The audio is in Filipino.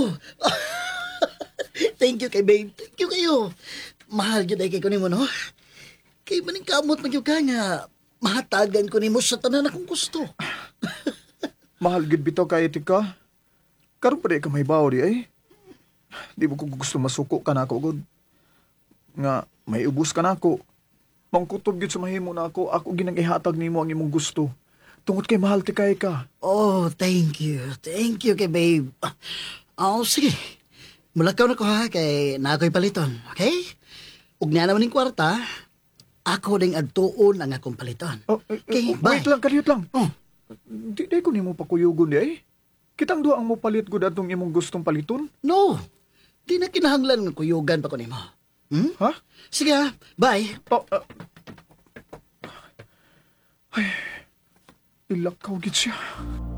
Thank you kay babe. Thank you kayo. Mahal gyud ay kay ko nimo no. Kay maning kamot man gyud ka nga mahatagan ko nimo sa tanan akong gusto. Mahal gid bitaw kay tika. Karon pa di ka may bawo di ay. Di mo ko gusto masuko ka na ako, God. Nga, may ubus ka na ako. Mangkutob gid sa mahimo na ako ginang ihatag nimo ang imong gusto. Tungod kay mahal ti kay ka. Oh, thank you. Thank you kay babe. Oh, sige. Mulakaw na ko ha kay na ako'y paliton. Okay? Ug na naman yung kwarta, ako ding adtuon ang akong paliton. Okay, bye. Wait lang, kaliyot lang. Oh. Di ko nimo pakuyugon di ay. Kitang duha ang mo palit gud atong imong gustong paliton. No. Di na kinahanglan nga kuyugan pa ko nimo. Hmm? Ha? Sige ha. Bye. Oh, ay, ilakaw gid siya.